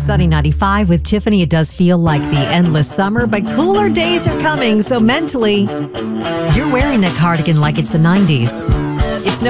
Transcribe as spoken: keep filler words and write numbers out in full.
Sunny ninety-five with Tiffany. It does feel like the endless summer, but cooler days are coming. So mentally, you're wearing that cardigan like it's the nineties.